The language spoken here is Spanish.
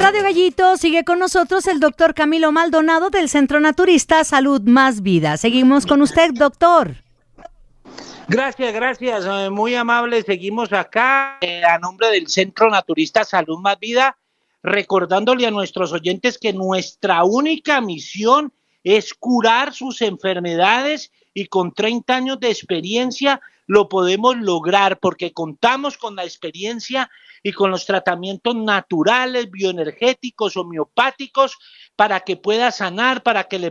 Radio Gallito sigue con nosotros el doctor Camilo Maldonado del Centro Naturista Salud Más Vida. Seguimos con usted, doctor. Gracias, muy amable. Seguimos acá a nombre del Centro Naturista Salud Más Vida, recordándole a nuestros oyentes que nuestra única misión es curar sus enfermedades y con 30 años de experiencia lo podemos lograr porque contamos con la experiencia y con los tratamientos naturales, bioenergéticos, homeopáticos, para que pueda sanar, para que le